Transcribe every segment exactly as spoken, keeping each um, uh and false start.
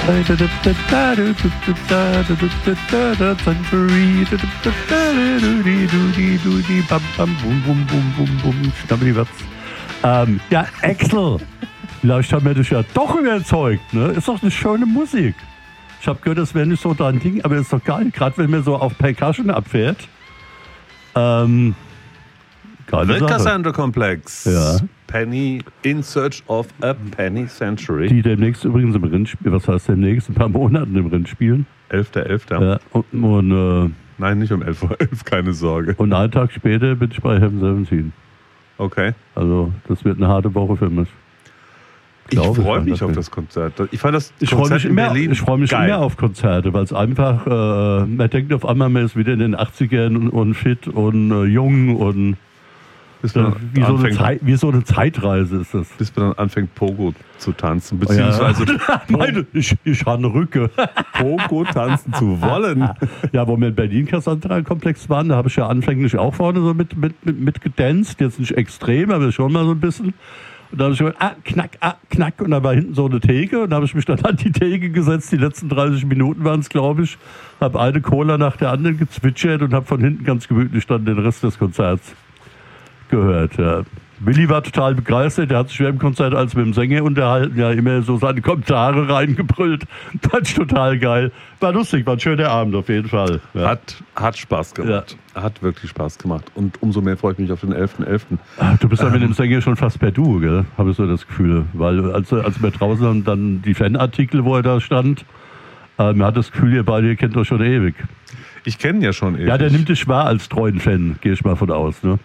Ähm, ja, Axel, vielleicht haben wir dich ja doch überzeugt, ne? Ist doch eine schöne Musik. Ich habe gehört, das wäre nicht so dein Ding, aber ist doch geil, gerade wenn man so auf Percussion abfährt. Ähm, geile The Sache. Cassandra Complex. Ja. Penny in Search of a Penny Century. Die demnächst übrigens im Rennspiel, was heißt demnächst, ein paar Monaten im Rennspielen. elfter elfter Ja, und, und, äh, Nein, nicht um elf Uhr elf, keine Sorge. und einen Tag später bin ich bei Heaven siebzehn. Okay. Also das wird eine harte Woche für mich. Ich Glaube freue mich schon, auf dass das Konzert. Ich fand das Ich freue Konzert mich, in immer, Berlin ich freu mich geil. immer auf Konzerte, weil es einfach, äh, man denkt auf einmal, man ist wieder in den achtzigern und, und fit und äh, jung und Bis äh, man, wie, so eine anfängt, Zeit, wie so eine Zeitreise ist das. bis man dann anfängt, Pogo zu tanzen. Beziehungsweise Ja. Meine, ich, ich habe eine Rücke. Pogo tanzen zu wollen. Ja, wo wir in Berlin Cassandra-Komplex waren, da habe ich ja anfänglich auch vorne so mit, mit, mit, mit gedanced. Jetzt nicht extrem, aber schon mal so ein bisschen. Und da habe ich gesagt, ah, knack, ah, knack. Und da war hinten so eine Theke. Und da habe ich mich dann an die Theke gesetzt. Die letzten dreißig Minuten waren es, glaube ich. Habe eine Cola nach der anderen gezwitschert und habe von hinten ganz gemütlich dann den Rest des Konzerts gehört. Ja. Willi war total begeistert. Der hat sich während dem Konzert als mit dem Sänger unterhalten. Ja, immer so seine Kommentare reingebrüllt. Fand ich total geil. War lustig, war ein schöner Abend auf jeden Fall. Ja. Hat, hat Spaß gemacht. Hat wirklich Spaß gemacht. Und umso mehr freue ich mich auf den elfter elfter Ach, du bist ja Ähm. mit dem Sänger schon fast per Du, gell? Habe ich so das Gefühl. Weil als, als wir draußen haben, dann die Fanartikel, wo er da stand, äh, man hat das Gefühl, ihr beide ihr kennt euch schon ewig. Ich kenne ihn ja schon ewig. Ja, der nimmt dich wahr als treuen Fan, gehe ich mal von aus. Ne?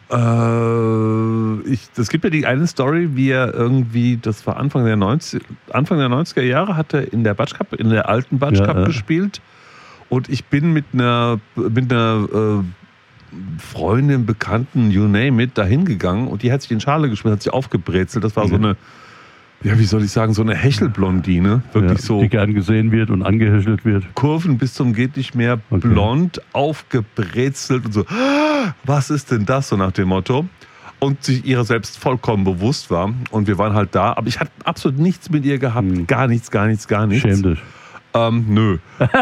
Äh, ich, es gibt ja die eine Story, wie er irgendwie, das war Anfang der neunziger, Anfang der neunziger Jahre, hat er in der Batsch Cup, in der alten Batsch Ja, Cup ja. gespielt. Und ich bin mit einer, mit einer äh, Freundin, Bekannten, you name it, da hingegangen und die hat sich in Schale geschmissen, hat sich aufgebrezelt. Das war so eine, ja, wie soll ich sagen, so eine Hechelblondine. Wirklich Ja, so. die gern gesehen wird und angehechelt wird. Kurven bis zum geht nicht mehr, Okay. blond, aufgebrezelt und so, "Ah, was ist denn das?" so nach dem Motto. Und sich ihrer selbst vollkommen bewusst war. Und wir waren halt da, aber ich hatte absolut nichts mit ihr gehabt. Hm. Gar nichts, gar nichts, gar nichts. Schäm dich. Ähm, nö.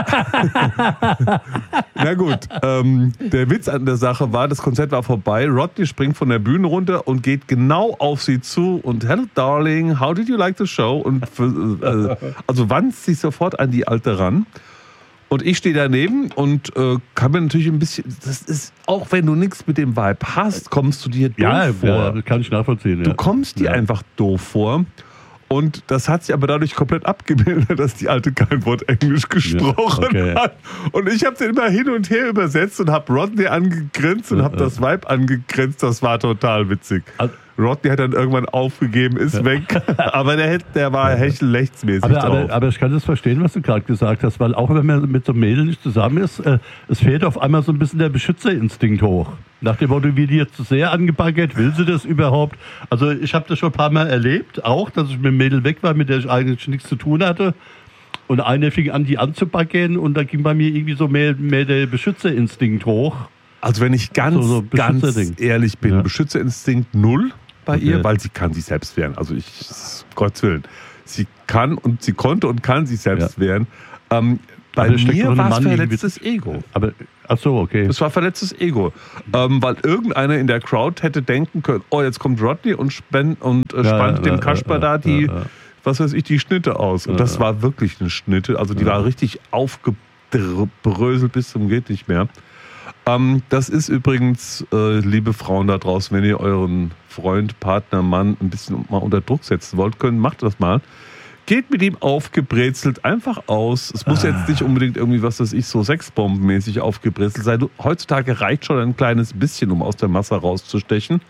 Na gut, ähm, der Witz an der Sache war, das Konzert war vorbei, Rodney springt von der Bühne runter und geht genau auf sie zu und "Hello darling, how did you like the show?" und äh, also wandt sich sofort an die Alte ran. Und ich stehe daneben und äh, kann mir natürlich ein bisschen, das ist, auch wenn du nichts mit dem Vibe hast, kommst du dir doof Ja, vor. ja, das kann ich nachvollziehen. Du Ja. kommst dir Ja. einfach doof vor. Und das hat sich aber dadurch komplett abgebildet, dass die Alte kein Wort Englisch gesprochen Ja, okay. hat. Und ich habe den immer hin und her übersetzt und habe Rodney angegrinst und habe Ja. das Vibe angegrinst. Das war total witzig. Also- Rodney hat dann irgendwann aufgegeben, ist weg. Aber der, hätte- der war hechellechtsmäßig Aber, drauf. aber, aber ich kann das verstehen, was du gerade gesagt hast, weil auch wenn man mit so einem Mädel nicht zusammen ist, äh, es fehlt auf einmal so ein bisschen der Beschützerinstinkt hoch. Nach dem Motto, wie die jetzt zu sehr angebaggert, will sie das überhaupt? Also ich habe das schon ein paar Mal erlebt, auch, dass ich mit einem Mädel weg war, mit der ich eigentlich nichts zu tun hatte. Und eine fing an, die anzubaggern und da ging bei mir irgendwie so mehr, mehr der Beschützerinstinkt hoch. Also wenn ich ganz, So- so ganz Beschützerding. ehrlich bin, Ja. Beschützerinstinkt null bei Okay. ihr, weil sie kann sich selbst wehren. Also ich, Gottes Willen. Sie kann und sie konnte und kann sich selbst Ja. wehren. Ähm, bei Aber steckt doch mir ein war es Mann verletztes Ego. Aber, ach so, okay. Das war verletztes Ego. Ähm, weil irgendeiner in der Crowd hätte denken können, oh, jetzt kommt Rodney und, spend, und äh, Ja, spannt ja, dem ja, Kasper ja, da die, ja, ja. was weiß ich, die Schnitte aus. Und Ja, das ja. war wirklich eine Schnitte. Also die Ja. war richtig aufgebröselt bis zum geht nicht mehr. Ähm, das ist übrigens, äh, liebe Frauen da draußen, wenn ihr euren Freund, Partner, Mann ein bisschen mal unter Druck setzen wollt, können, macht das mal. Geht mit ihm aufgebrezelt einfach aus. Es muss Ah. jetzt nicht unbedingt irgendwie, was weiß ich, so sexbombenmäßig aufgebrezelt sein. Du, heutzutage reicht schon ein kleines bisschen, um aus der Masse rauszustechen.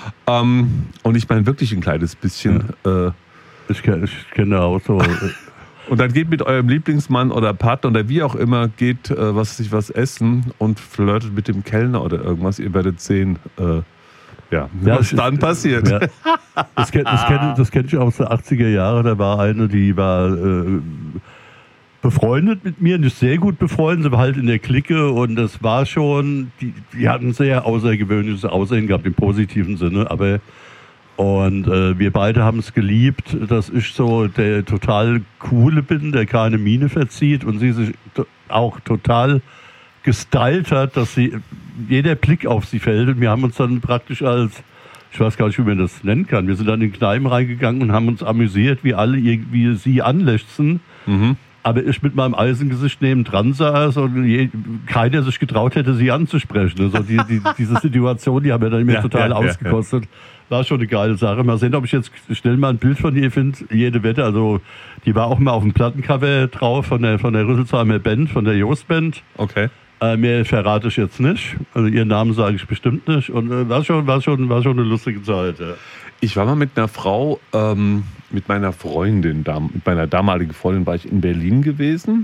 Ähm, und ich meine wirklich ein kleines bisschen. Äh, Ich kenne ich kenn da auch so. und dann geht mit eurem Lieblingsmann oder Partner oder wie auch immer, geht äh, was sich was essen und flirtet mit dem Kellner oder irgendwas. Ihr werdet sehen, äh, ja, Ja, was ich- dann passiert. Ja. Das kenne das kenn, das kenn ich aus den achtziger Jahren. Da war eine, die war äh, befreundet mit mir, nicht sehr gut befreundet, sie war halt in der Clique und das war schon, die, die hatten ein sehr außergewöhnliches Aussehen gehabt im positiven Sinne, aber Und äh, wir beide haben es geliebt, dass ich so der total Coole bin, der keine Miene verzieht und sie sich to- auch total gestylt hat, dass sie jeder Blick auf sie fällt. Und wir haben uns dann praktisch als, ich weiß gar nicht, wie man das nennen kann, wir sind dann in Kneipen reingegangen und haben uns amüsiert, wie alle irgendwie sie anlächzen. Mhm. Aber ich mit meinem Eisengesicht nebendran saß und je, keiner sich getraut hätte, sie anzusprechen. Also die, die, diese Situation, die haben wir dann mir Ja, total ja, ausgekostet. Ja, ja. War schon eine geile Sache. Mal sehen, ob ich jetzt schnell mal ein Bild von ihr finde. Jede Wette. Also die war auch mal auf dem Plattencover drauf von der, von der Rüsselsheimer Band, von der Jost Band. Okay. Äh, mehr verrate ich jetzt nicht. Also ihren Namen sage ich bestimmt nicht. Und äh, war schon, war schon, war schon eine lustige Zeit. Ja. Ich war mal mit einer Frau, ähm, mit meiner Freundin, mit meiner damaligen Freundin war ich in Berlin gewesen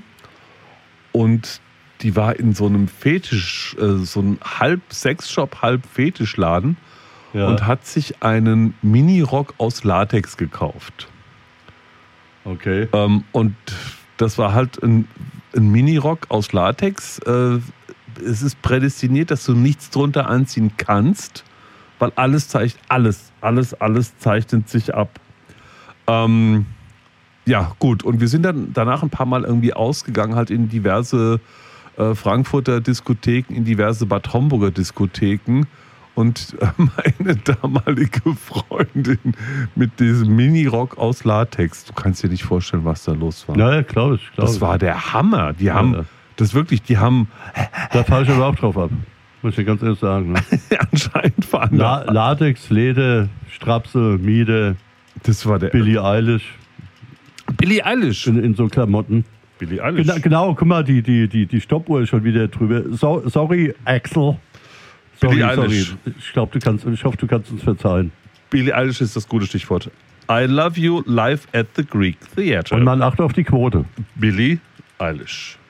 und die war in so einem Fetisch, äh, so einem Halb-Sex-Shop, Halb-Fetischladen ja. und hat sich einen Minirock aus Latex gekauft. Okay. Ähm, und das war halt ein, ein Minirock aus Latex. Äh, es ist prädestiniert, dass du nichts drunter anziehen kannst, weil alles zeigt, alles, alles, alles zeichnet sich ab. Ähm, ja, gut. Und wir sind dann danach ein paar Mal irgendwie ausgegangen, halt in diverse äh, Frankfurter Diskotheken, in diverse Bad Homburger Diskotheken. Und äh, meine damalige Freundin mit diesem Minirock aus Latex, du kannst dir nicht vorstellen, was da los war. Ja, ja, glaube ich. Glaub das ich. war der Hammer. Die haben, ja. das wirklich, die haben... Da fahre ich aber auch drauf ab. Muss ich dir ganz ehrlich sagen. Ne? Anscheinend fahren La- Latex, Leder, Strapse, Miede. Das war der Billie Eilish. Billie Eilish. In, in so Klamotten. Billie Eilish. Genau, genau, guck mal, die, die, die, die Stoppuhr ist schon wieder drüber. So, sorry, Axel. Sorry, Billie Eilish. sorry. Ich glaube, du kannst, ich hoffe, du kannst uns verzeihen. Billie Eilish ist das gute Stichwort. I love you live at the Greek Theatre. Und man achtet auf die Quote. Billie Eilish.